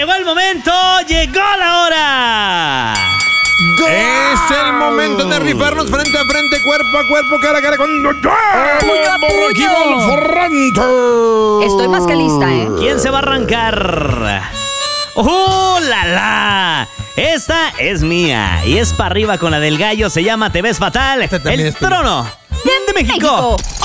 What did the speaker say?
Llegó el momento, llegó la hora. Es el momento de rifarnos frente a frente, cuerpo a cuerpo, cara a cara con ¡Puño a puño! Estoy más que lista, ¿eh? ¿Quién se va a arrancar? ¡Oh, la la! Esta es mía y es para arriba con la del gallo. Se llama Te ves fatal. El trono de México.